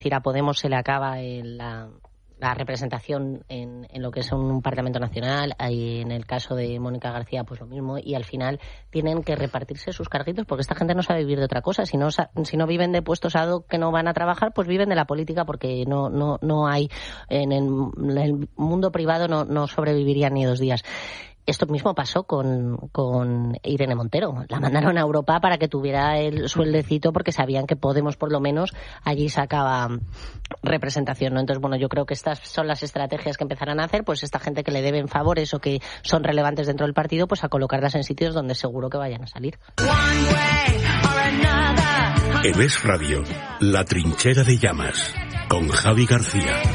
decir, a Podemos se le acaba la representación en lo que es un Parlamento Nacional, y en el caso de Mónica García pues lo mismo, y al final tienen que repartirse sus carguitos porque esta gente no sabe vivir de otra cosa. Si no viven de puestos ad hoc que no van a trabajar, pues viven de la política, porque no hay, en el mundo privado no sobrevivirían ni 2 días. Esto mismo pasó con Irene Montero. La mandaron a Europa para que tuviera el sueldecito, porque sabían que Podemos, por lo menos, allí sacaba representación, ¿no? Entonces, bueno, yo creo que estas son las estrategias que empezarán a hacer, pues esta gente que le deben favores o que son relevantes dentro del partido, pues a colocarlas en sitios donde seguro que vayan a salir. En Es Radio, La Trinchera de Llamas, con Javi García.